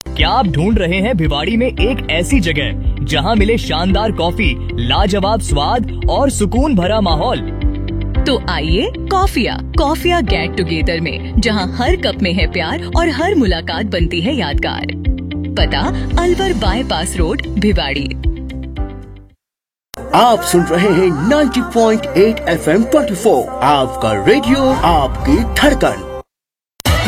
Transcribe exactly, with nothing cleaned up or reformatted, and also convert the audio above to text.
क्या आप ढूंढ रहे हैं भिवाड़ी में एक ऐसी जगह जहां मिले शानदार कॉफी, लाजवाब स्वाद और सुकून भरा माहौल? तो आइए कॉफिया कॉफिया गेट टुगेदर में, जहां हर कप में है प्यार और हर मुलाकात बनती है यादगार। पता अलवर बाईपास रोड, भिवाड़ी। आप सुन रहे हैं नब्बे पॉइंट आठ एफ एम चौबीस, आपका रेडियो, आपकी धड़कन।